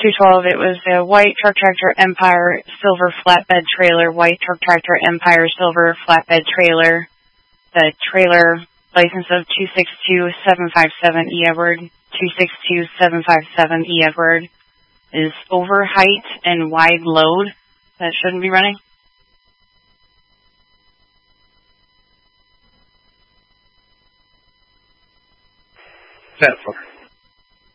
212, it was a white truck tractor Empire silver flatbed trailer, white truck tractor Empire silver flatbed trailer. The trailer license of 262757 E. Edward, 262757 E. Edward is over height and wide load. That shouldn't be running. That's